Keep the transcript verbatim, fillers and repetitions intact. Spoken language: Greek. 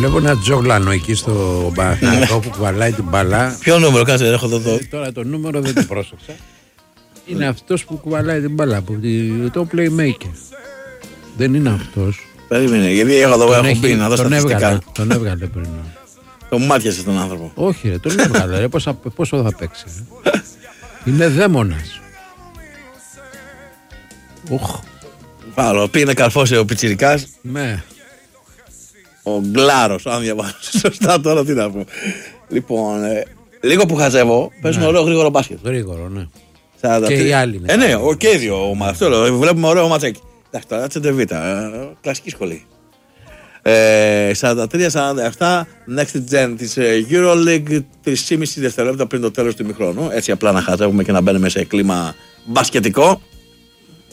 Βλέπω ένα Τζογλάνο εκεί στο Παναθηναϊκό που κουβαλάει την μπαλά. Ποιο νούμερο, κάτσε, έχω το δω. Τώρα το νούμερο δεν το πρόσεξα. Είναι αυτός που κουβαλάει την μπαλά, που το playmaker. Δεν είναι αυτός. Περίμενε, γιατί έχω εδώ, έχω πει να δω στατιστικά. Τον έβγαλε πριν. Τον μάτιασε τον άνθρωπο. Όχι ρε, τον έβγαλε ρε, πόσο, πόσο θα παίξει. Είναι δαίμονας. Οχ. Πάλο, πήγαινε καρφώσει ο πιτσιρικάς. Ναι. Ο Γκλάρος, αν διαβάζω σωστά τώρα, τι να πω. Λοιπόν, ε, λίγο που χαζεύω, παίζουμε ναι. ωραίο γρήγορο μπάσκετ. Γρήγορο, ναι. σαράντα τρία. Και οι άλλοι. Ε, ναι, ο, και οι δύο ομάδες. Βλέπουμε ωραίο ματσάκι. Εντάξει, τώρα τσεντεβίτα, ε, κλασική σχολή. Ε, σαράντα τρία σαράντα επτά, next gen της EuroLeague, τρία και μισό δευτερόλεπτα πριν το τέλος του ημιχρόνου. Έτσι απλά να χαζεύουμε και να μπαίνουμε σε κλίμα μπασκετικό.